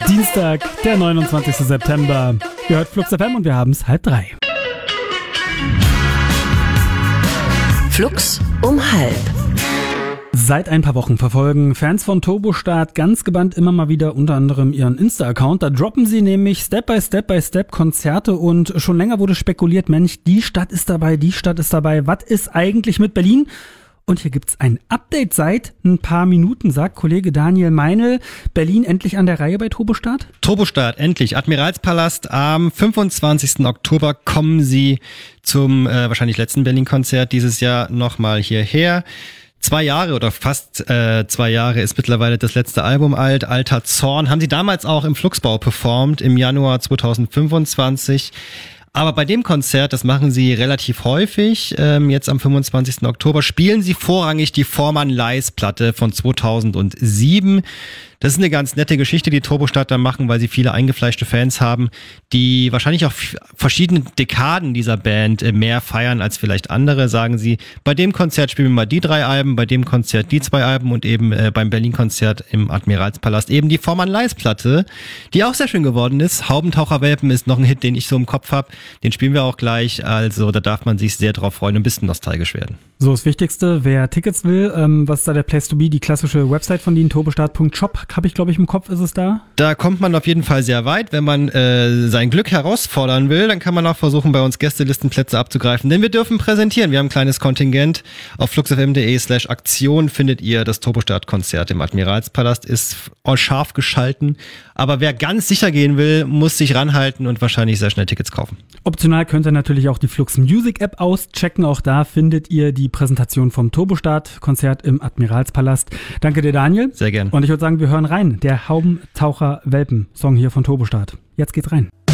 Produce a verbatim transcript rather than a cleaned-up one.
Dienstag, der neunundzwanzigster September. Ihr hört Flux F M und wir haben es halb drei. Flux um halb. Seit ein paar Wochen verfolgen Fans von Turbostart ganz gebannt immer mal wieder unter anderem ihren Insta-Account. Da droppen sie nämlich Step by Step by Step Konzerte und schon länger wurde spekuliert, Mensch, die Stadt ist dabei, die Stadt ist dabei. Was ist eigentlich mit Berlin? Und hier gibt's ein Update seit ein paar Minuten, sagt Kollege Daniel Meinl. Berlin endlich an der Reihe bei Turbostart? Turbostart, endlich. Admiralspalast. Am fünfundzwanzigsten Oktober kommen sie zum äh, wahrscheinlich letzten Berlin-Konzert dieses Jahr nochmal hierher. Zwei Jahre oder fast äh, zwei Jahre ist mittlerweile das letzte Album alt. Alter Zorn. Haben sie damals auch im Fluxbau performt, im Januar zweitausendfünfundzwanzig. Aber bei dem Konzert, das machen sie relativ häufig, ähm, jetzt am fünfundzwanzigsten Oktober, spielen sie vorrangig die Foreman Lies Platte von zweitausendsieben. Das ist eine ganz nette Geschichte, die Turbostart da machen, weil sie viele eingefleischte Fans haben, die wahrscheinlich auch verschiedene Dekaden dieser Band mehr feiern als vielleicht andere, sagen sie. Bei dem Konzert spielen wir mal die drei Alben, bei dem Konzert die zwei Alben und eben äh, beim Berlin-Konzert im Admiralspalast eben die Foreman Lies Platte, die auch sehr schön geworden ist. Haubentaucherwelpen ist noch ein Hit, den ich so im Kopf habe. Den spielen wir auch gleich, also da darf man sich sehr drauf freuen und ein bisschen nostalgisch werden. So, das Wichtigste, wer Tickets will, ähm, was ist da der Place to be? Die klassische Website von denen, turbostart punkt shop, habe ich glaube ich im Kopf, ist es da? Da kommt man auf jeden Fall sehr weit. Wenn man äh, sein Glück herausfordern will, dann kann man auch versuchen, bei uns Gästelistenplätze abzugreifen, denn wir dürfen präsentieren. Wir haben ein kleines Kontingent. Auf fluxfm.de slash Aktion findet ihr das Turbostart-Konzert im Admiralspalast, ist scharf geschalten. Aber wer ganz sicher gehen will, muss sich ranhalten und wahrscheinlich sehr schnell Tickets kaufen. Optional könnt ihr natürlich auch die Flux Music App auschecken. Auch da findet ihr die Präsentation vom Turbostart-Konzert im Admiralspalast. Danke dir, Daniel. Sehr gern. Und ich würde sagen, wir hören rein. Der Haubentaucher-Welpen-Song hier von Turbostart. Jetzt geht's rein.